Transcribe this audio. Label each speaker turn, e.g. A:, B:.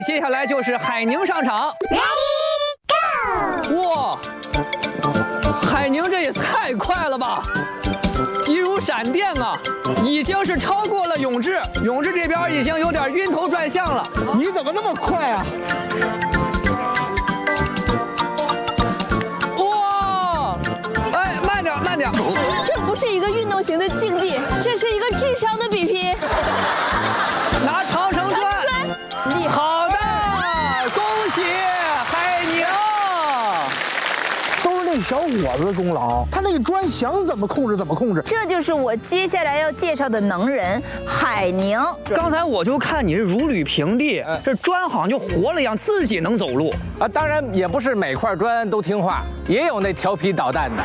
A: 接下来就是海宁上场。哇，海宁这也太快了吧！急如闪电啊，已经是超过了永志。永志这边已经有点晕头转向了。
B: 你怎么那么快啊？
A: 哇！哎，慢点，慢点。
C: 这不是一个运动型的竞技，这是一个智商的比拼。
A: 拿长绳砖，
C: 厉害！
A: 好的，恭喜海宁。
B: 都是那小伙子的功劳，他那个砖想怎么控制怎么控制。
C: 这就是我接下来要介绍的能人海宁。
A: 刚才我就看你是如履平地，这砖好像就活了一样，自己能走路
D: 啊。当然也不是每块砖都听话，也有那调皮捣蛋的。